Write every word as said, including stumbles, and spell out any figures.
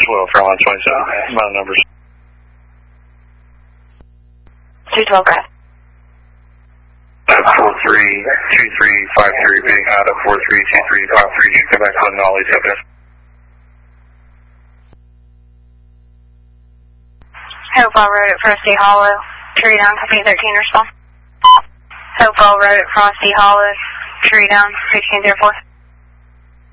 well, Carolina twenty-seven, my numbers. two twelve, Grad. four three two three five three, being out of four three two three five three, you come back on Nolly, seven. Hopewell Road at Frosty Hollow, tree down, company thirteen, respond. Hopewell Road at Frosty Hollow, tree down, sixteen zero four.